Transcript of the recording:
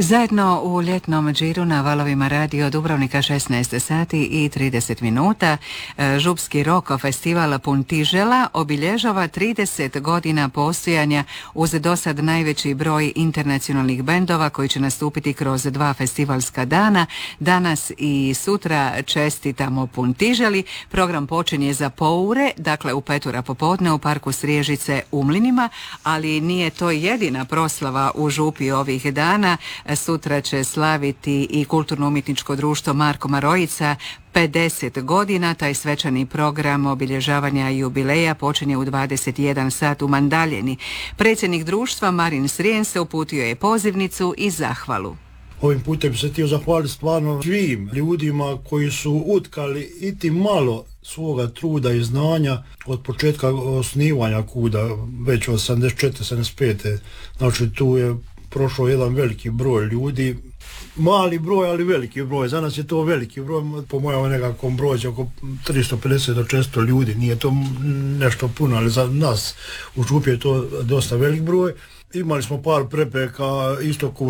Zajedno u ljetnom džiru na valovima Radio Dubrovnika 16 sati i 30 minuta Župski Rock Festival Puntižela obilježava 30 godina postojanja uz dosad najveći broj internacionalnih bendova koji će nastupiti kroz 2 festivalska dana. Danas i sutra čestitamo Puntiželi. Program počinje za poure, dakle u 5 popodne u parku Sriježice u Mlinima, ali nije to jedina proslava u Župi ovih dana. Sutra će slaviti i kulturno-umjetničko društvo Marko Marojica 50 godina. Taj svečani program obilježavanja jubileja počinje u 21 sat u Mandaljeni. Predsjednik društva Marin Srijen uputio je pozivnicu i zahvalu. Ovim putem se htio zahvaliti stvarno svim ljudima koji su utkali iti malo svoga truda i znanja od početka osnivanja KUD-a, već od 74-75. Znači tu je prošao jedan veliki broj ljudi, mali broj, ali veliki broj. Za nas je to veliki broj, po mojem nekakvom broju oko 350 do 400 ljudi. Nije to nešto puno, ali za nas u Župi je to dosta velik broj. Imali smo par prepreka, isto